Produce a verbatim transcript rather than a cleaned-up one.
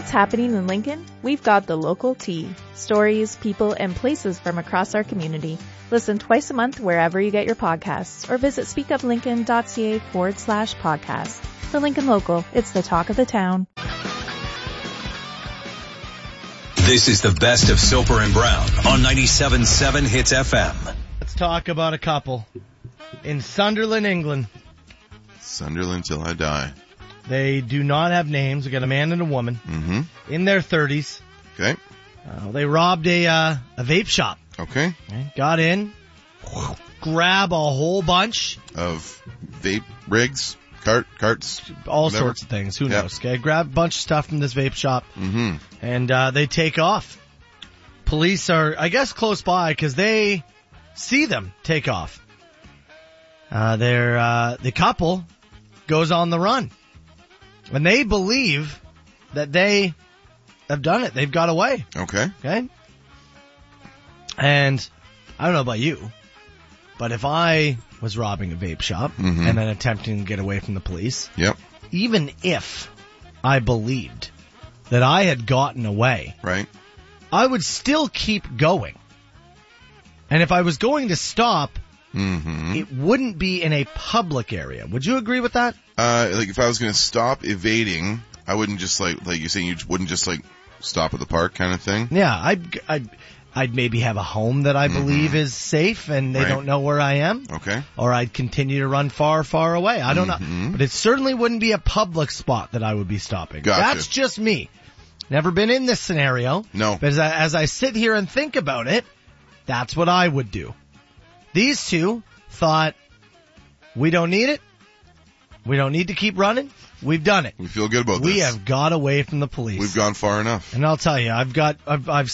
what's happening in Lincoln? We've got the local tea. Stories, people, and places from across our community. Listen twice a month wherever you get your podcasts or visit speakuplincoln.ca forward slash podcast. The Lincoln Local. It's the talk of the town. This is the best of Soper and Brown on ninety-seven point seven Hits F M. Let's talk about a couple in Sunderland, England. Sunderland till I die. They do not have names. They got a man and a woman Mm-hmm. in their thirties. Okay. Uh, they robbed a uh, a vape shop. Okay. Got in, grab a whole bunch Of vape rigs, cart, carts, all whatever. sorts of things. Who Yep. knows? Okay, grab a bunch of stuff from this vape shop, Mm-hmm. and uh, they take off. Police are, I guess, close by because they see them take off. Uh, they're, uh, the couple goes on the run. And they believe that they have done it. They've got away. Okay. Okay? And I don't know about you, but if I was robbing a vape shop Mhm. and then attempting to get away from the police, Yep. even if I believed that I had gotten away, Right. I would still keep going. And if I was going to stop, Mm-hmm. it wouldn't be in a public area. Would you agree with that? Uh, like if I was going to stop evading, I wouldn't just like, like you're saying, you wouldn't just like stop at the park kind of thing. Yeah, I'd, I'd, I'd maybe have a home that I believe is safe and they Right. don't know where I am. Okay. Or I'd continue to run far, far away. I don't know. Mhm. But it certainly wouldn't be a public spot that I would be stopping. Gotcha. That's just me. Never been in this scenario. No. But as I, as I sit here and think about it, that's what I would do. These two thought, we don't need it. We don't need to keep running. We've done it. We feel good about We this. have got away from the police. We've gone far enough. And I'll tell you, I've got, I've, I've